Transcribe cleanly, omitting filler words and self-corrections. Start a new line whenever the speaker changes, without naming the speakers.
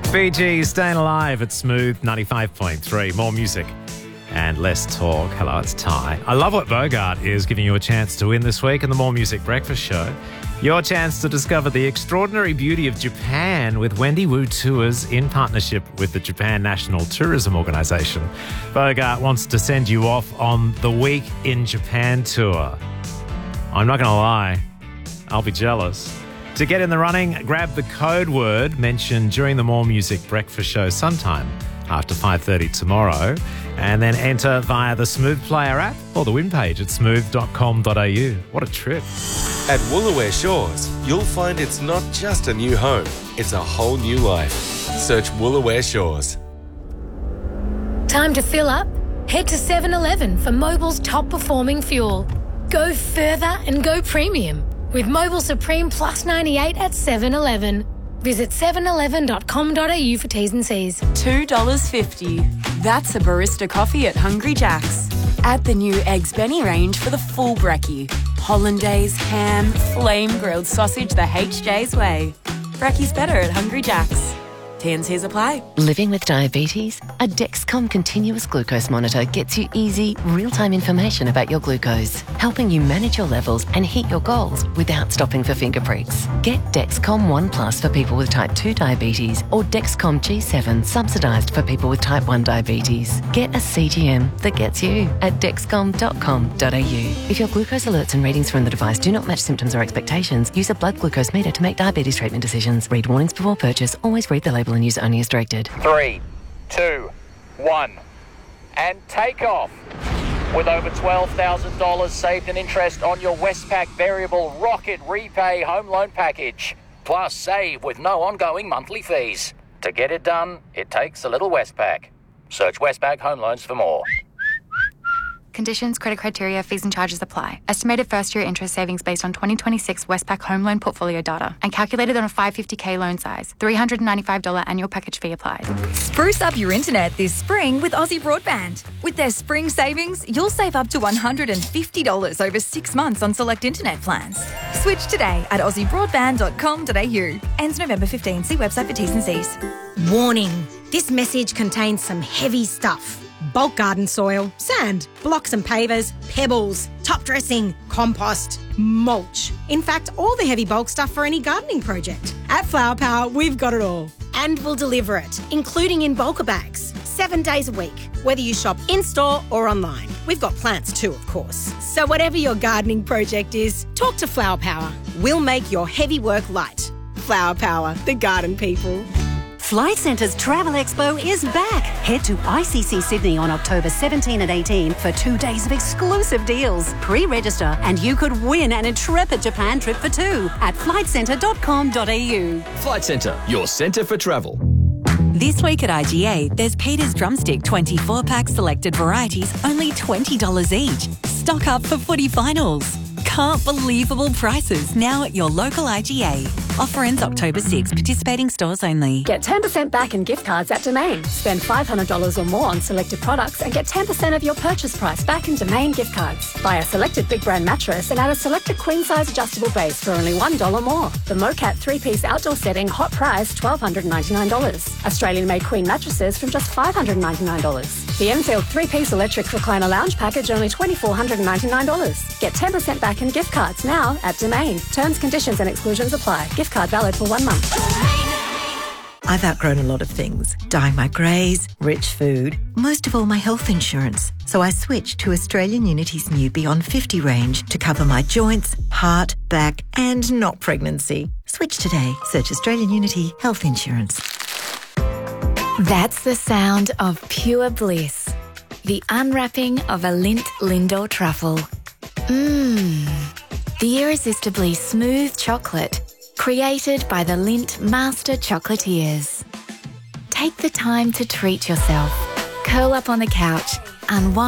Fiji, Staying Alive at Smooth 95.3. More music and less talk. Hello, it's Ty. I love what Bogart is giving you a chance to win this week in the More Music Breakfast Show. Your chance to discover the extraordinary beauty of Japan with Wendy Wu Tours in partnership with the Japan National Tourism Organisation. Bogart wants to send you off on the Week in Japan tour. I'm not going to lie, I'll be jealous. To get in the running, grab the code word mentioned during the More Music Breakfast Show sometime after 5:30 tomorrow, and then enter via the Smooth Player app or the win page at smooth.com.au. What a trip.
At Woolooware Shores, you'll find it's not just a new home, it's a whole new life. Search Woolooware Shores.
Time to fill up? Head to 7-Eleven for Mobil's top-performing fuel. Go further and go premium with Mobil Supreme Plus 98 at 7-Eleven. Visit 7eleven.com.au for T's and C's.
$2.50. That's a barista coffee at Hungry Jack's. Add the new Eggs Benny range for the full brekkie. Hollandaise, ham, flame-grilled sausage the HJ's way. Brekkie's better at Hungry Jack's. T&Cs apply.
Living with diabetes? A Dexcom continuous glucose monitor gets you easy, real-time information about your glucose, helping you manage your levels and hit your goals without stopping for finger pricks. Get Dexcom ONE Plus for people with type 2 diabetes or Dexcom G7 subsidised for people with type 1 diabetes. Get a CGM that gets you at dexcom.com.au. If your glucose alerts and readings from the device do not match symptoms or expectations, use a blood glucose meter to make diabetes treatment decisions. Read warnings before purchase. Always read the label and use only as directed.
3, 2, 1, and take off. With over $12,000 saved in interest on your Westpac Variable Rocket Repay Home Loan Package. Plus save with no ongoing monthly fees. To get it done, it takes a little Westpac. Search Westpac Home Loans for more.
Conditions, credit criteria, fees and charges apply. Estimated first-year interest savings based on 2026 Westpac home loan portfolio data and calculated on a 550K loan size. $395 annual package fee applies.
Spruce up your internet this spring with Aussie Broadband. With their spring savings, you'll save up to $150 over 6 months on select internet plans. Switch today at aussiebroadband.com.au. Ends November 15. See website for T's and C's.
Warning, this message contains some heavy stuff. Bulk garden soil, sand, blocks and pavers, pebbles, top dressing, compost, mulch. In fact, all the heavy bulk stuff for any gardening project. At Flower Power, we've got it all. And we'll deliver it, including in bulker bags, 7 days a week, whether you shop in-store or online. We've got plants too, of course. So whatever your gardening project is, talk to Flower Power. We'll make your heavy work light. Flower Power, the garden people.
Flight Centre's Travel Expo is back. Head to ICC Sydney on October 17 and 18 for 2 days of exclusive deals. Pre-register and you could win an intrepid Japan trip for two at flightcentre.com.au.
Flight Centre, your centre for travel.
This week at IGA, there's Peter's Drumstick 24-pack selected varieties, only $20 each. Stock up for footy finals. Can't believable prices now at your local IGA. Offer ends October 6. Participating stores only.
Get 10% back in gift cards at Domain. Spend $500 or more on selected products and get 10% of your purchase price back in Domain gift cards. Buy a selected big brand mattress and add a selected queen size adjustable base for only $1 more. The Mocat 3-piece outdoor setting, hot price $1,299. Australian made queen mattresses from just $599. The Enfield 3-piece electric recliner lounge package, only $2,499. Get 10% back in gift cards now at Domain. Terms, conditions and exclusions apply. Gift card valid for 1 month.
I've outgrown a lot of things. Dyeing my greys, rich food, most of all my health insurance. So I switched to Australian Unity's new Beyond 50 range to cover my joints, heart, back and not pregnancy. Switch today. Search Australian Unity Health Insurance.
That's the sound of pure bliss. The unwrapping of a Lindt Lindor truffle. The irresistibly smooth chocolate created by the Lindt Master Chocolatiers. Take the time to treat yourself. Curl up on the couch, unwind